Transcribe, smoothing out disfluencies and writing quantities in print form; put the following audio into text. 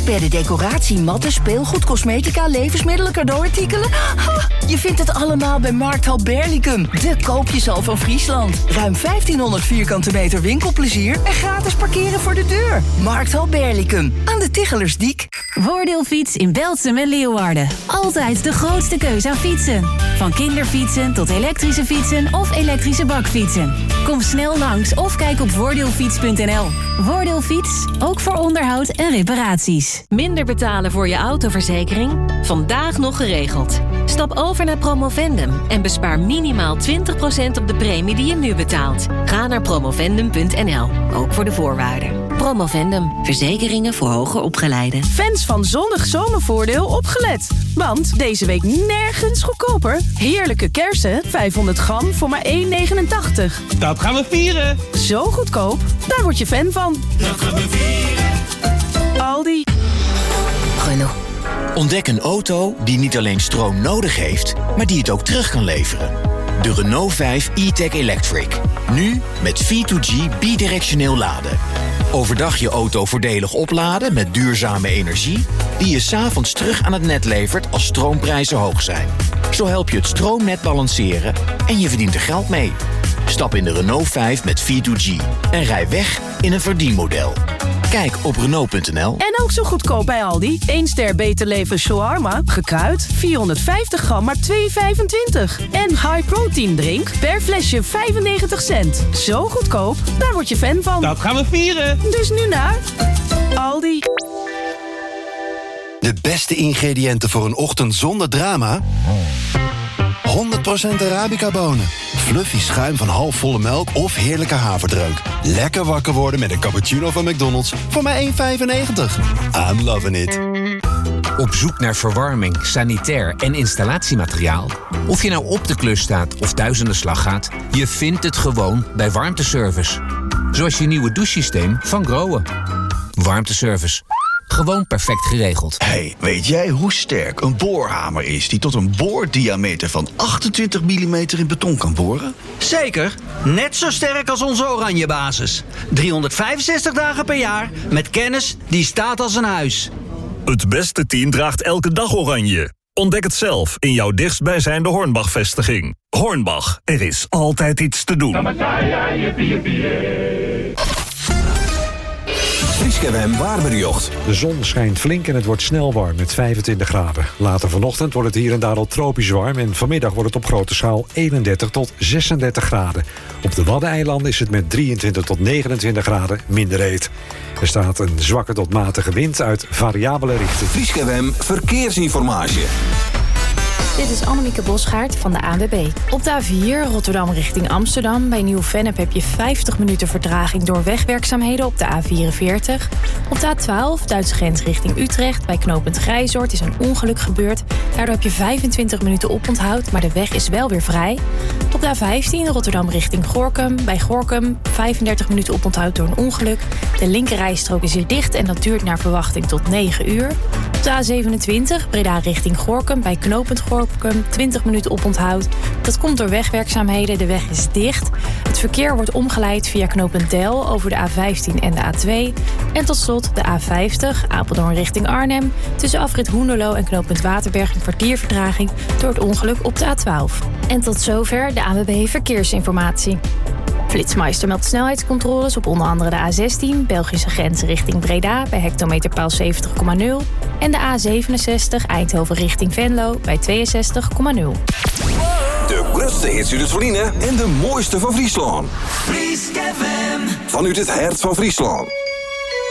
Bedden, decoratie, matten, speelgoed, cosmetica, levensmiddelen, cadeauartikelen. Je vindt het allemaal bij Markthal Berlicum. De koopjesal van Friesland. Ruim 1500 vierkante meter winkelplezier en gratis parkeren voor de deur. Markthal Berlicum. Aan de Tigelersdiek. Voordeelfiets in Belsum en Leeuwarden. Altijd de grootste keuze aan fietsen. Van kinderfietsen tot elektrische fietsen of elektrische bakfietsen. Kom snel langs of kijk op voordeelfiets.nl. Voordeelfiets, ook voor onderhoud en reparaties. Minder betalen voor je autoverzekering? Vandaag nog geregeld. Stap over naar Promovendum en bespaar minimaal 20% op de premie die je nu betaalt. Ga naar promovendum.nl, ook voor de voorwaarden. Promovendum, verzekeringen voor hoger opgeleiden. Fans van Zonnig Zomervoordeel opgelet. Want deze week nergens goedkoper. Heerlijke kersen, 500 gram voor maar €1,89. Dat gaan we vieren. Zo goedkoop, daar word je fan van. Dat gaan we vieren. Aldi. Renault. Ontdek een auto die niet alleen stroom nodig heeft, maar die het ook terug kan leveren. De Renault 5 e-Tech Electric. Nu met V2G bidirectioneel laden. Overdag je auto voordelig opladen met duurzame energie die je 's avonds terug aan het net levert als stroomprijzen hoog zijn. Zo help je het stroomnet balanceren en je verdient er geld mee. Stap in de Renault 5 met V2G en rij weg in een verdienmodel. Kijk op Renault.nl. En ook zo goedkoop bij Aldi. 1 ster Beter Leven shawarma, gekruid, 450 gram, maar €2,25. En High Protein drink per flesje 95 cent. Zo goedkoop, daar word je fan van. Dat gaan we vieren. Dus nu naar Aldi. De beste ingrediënten voor een ochtend zonder drama? 100% Arabica bonen. Fluffy schuim van halfvolle melk of heerlijke haverdrank. Lekker wakker worden met een cappuccino van McDonald's voor maar €1,95. I'm loving it. Op zoek naar verwarming, sanitair en installatiemateriaal? Of je nou op de klus staat of thuis aan de slag gaat, je vindt het gewoon bij Warmteservice. Zoals je nieuwe douchesysteem van Grohe. Warmteservice. Gewoon perfect geregeld. Hey, weet jij hoe sterk een boorhamer is die tot een boordiameter van 28 mm in beton kan boren? Zeker. Net zo sterk als onze Oranje basis. 365 dagen per jaar met kennis die staat als een huis. Het beste team draagt elke dag oranje. Ontdek het zelf in jouw dichtstbijzijnde Hornbach-vestiging. Hornbach, er is altijd iets te doen. Frieskwem Waarmerjocht. De zon schijnt flink en het wordt snel warm met 25 graden. Later vanochtend wordt het hier en daar al tropisch warm en vanmiddag wordt het op grote schaal 31 tot 36 graden. Op de Waddeneilanden is het met 23 tot 29 graden minder heet. Er staat een zwakke tot matige wind uit variabele richting. Frieskwem Verkeersinformatie. Dit is Annemieke Bosgaard van de ANWB. Op de A4 Rotterdam richting Amsterdam. Bij Nieuw-Vennep heb je 50 minuten vertraging door wegwerkzaamheden op de A44. Op de A12 Duitse grens richting Utrecht. Bij knooppunt Grijzoord is een ongeluk gebeurd. Daardoor heb je 25 minuten oponthoud, maar de weg is wel weer vrij. Op de A15 Rotterdam richting Gorinchem. Bij Gorinchem 35 minuten oponthoud door een ongeluk. De linkerrijstrook is hier dicht en dat duurt naar verwachting tot 9 uur. Op de A27 Breda richting Gorinchem. Bij knooppunt Gorinchem 20 minuten oponthoud. Dat komt door wegwerkzaamheden. De weg is dicht. Het verkeer wordt omgeleid via knooppunt Del over de A15 en de A2. En tot slot de A50 Apeldoorn richting Arnhem. Tussen afrit Hoenderloo en knooppunt Waterberg een kwartiervertraging door het ongeluk op de A12. En tot zover de ANWB Verkeersinformatie. Flitsmeister meldt snelheidscontroles op onder andere de A16... Belgische grens richting Breda bij hectometerpaal 70,0... en de A67 Eindhoven richting Venlo bij 62,0. De grootste hits uit het Verliezen en de mooiste van Friesland. Frieskwem. Vanuit het hart van Friesland.